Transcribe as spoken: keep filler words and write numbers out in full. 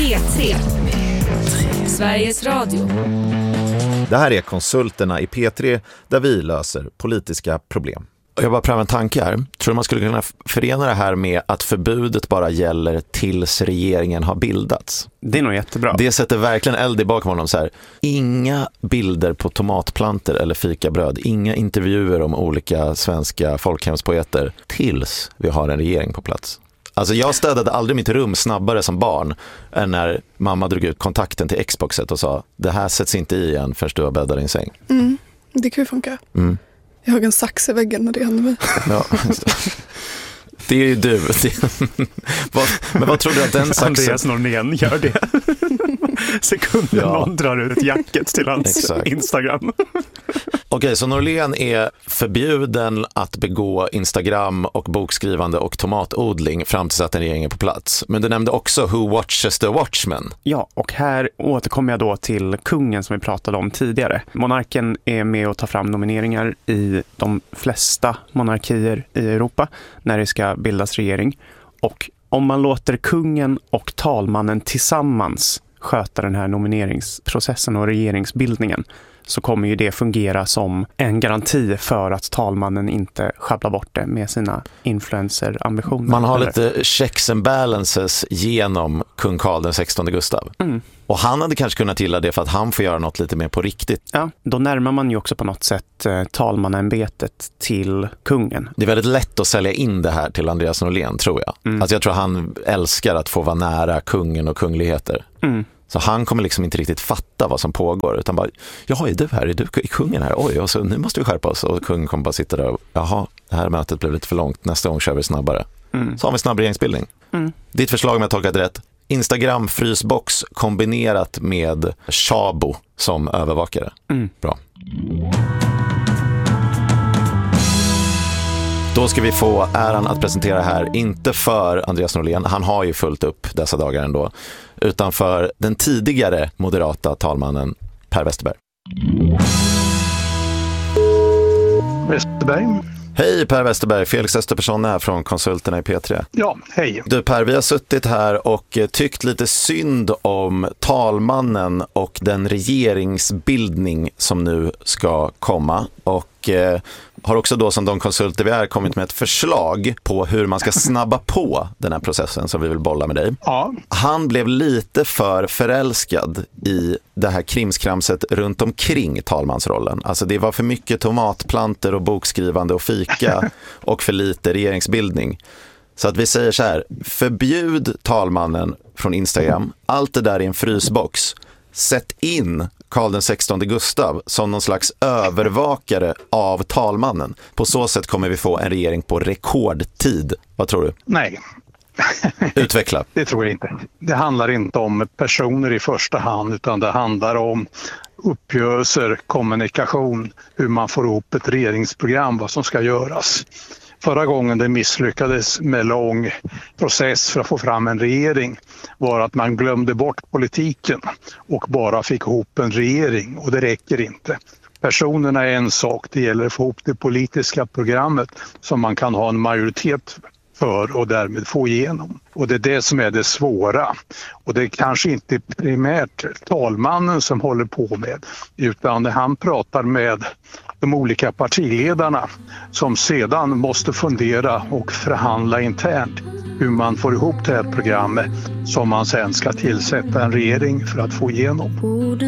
P tre. Sveriges Radio. Det här är Konsulterna i P tre där vi löser politiska problem. Jag bara prövar en tanke här. Tror du man skulle kunna förena det här med att förbudet bara gäller tills regeringen har bildats? Det är nog jättebra. Det sätter verkligen eld i bakom honom så här. Inga bilder på tomatplanter eller fikabröd. Inga intervjuer om olika svenska folkhemspoeter tills vi har en regering på plats. Alltså jag städade aldrig mitt rum snabbare som barn än när mamma drog ut kontakten till Xboxet och sa det här sätts inte i igen förrän du har bäddat din säng. Mm, det kan ju funka. Mm. Jag har en sax i väggen när det händer mig. Ja, just det. Det är ju du. Men vad tror du att den saxen... Andreas Norlén gör det. Sekunden ja. Någon drar ut jacket till hans Exakt. Instagram. Okej, så Norlén är förbjuden att begå Instagram och bokskrivande och tomatodling fram tills att en regering är på plats. Men du nämnde också Who Watches the Watchmen. Ja, och här återkommer jag då till kungen som vi pratade om tidigare. Monarken är med och tar fram nomineringar i de flesta monarkier i Europa när det ska bildas regering. Och om man låter kungen och talmannen tillsammans sköta den här nomineringsprocessen och regeringsbildningen så kommer ju det fungera som en garanti för att talmannen inte sjabblar bort det med sina influencer-ambitioner. Man har eller? lite checks and balances genom kung Karl den sextonde Gustav. Mm. Och han hade kanske kunnat gilla det för att han får göra något lite mer på riktigt. Ja, då närmar man ju också på något sätt eh, talmanämbetet till kungen. Det är väldigt lätt att sälja in det här till Andreas Norlén, tror jag. Mm. Alltså jag tror han älskar att få vara nära kungen och kungligheter. Mm. Så han kommer liksom inte riktigt fatta vad som pågår utan bara, jaha, är du här? Är du är kungen här? Oj, och så nu måste vi skärpa oss. Och kungen kommer bara sitta där och, jaha, det här mötet blev lite för långt. Nästa gång kör vi snabbare. Mm. Så har vi snabb regeringsbildning. Mm. Ditt förslag, om jag tolkat rätt, Instagram-frysbox kombinerat med Shabo som övervakare. Mm. Bra. Då ska vi få äran att presentera här, inte för Andreas Norlén, han har ju fullt upp dessa dagar ändå, utan för den tidigare moderata talmannen Per Westerberg. Westerberg. Hej Per Westerberg, Felix Österpersson här från Konsulterna i P tre. Ja, hej. Du Per, vi har suttit här och tyckt lite synd om talmannen och den regeringsbildning som nu ska komma och eh, har också då som de konsulter vi är kommit med ett förslag på hur man ska snabba på den här processen som vi vill bolla med dig. Ja. Han blev lite för förälskad i det här krimskramset runt omkring talmansrollen. Alltså det var för mycket tomatplanter och bokskrivande och fika och för lite regeringsbildning. Så att vi säger så här, förbjud talmannen från Instagram, allt det där i en frysbox. Sätt in Karl den sextonde Gustav som någon slags övervakare av talmannen. På så sätt kommer vi få en regering på rekordtid. Vad tror du? Nej. Utveckla. Det tror jag inte. Det handlar inte om personer i första hand utan det handlar om uppgörelser, kommunikation, hur man får ihop ett regeringsprogram, vad som ska göras. Förra gången det misslyckades med lång process för att få fram en regering var att man glömde bort politiken och bara fick ihop en regering och det räcker inte. Personerna är en sak, det gäller att få ihop det politiska programmet som man kan ha en majoritet för och därmed få igenom. Och det är det som är det svåra. Och det är kanske inte primärt talmannen som håller på med utan han pratar med de olika partiledarna som sedan måste fundera och förhandla internt hur man får ihop det här programmet som man sen ska tillsätta en regering för att få igenom.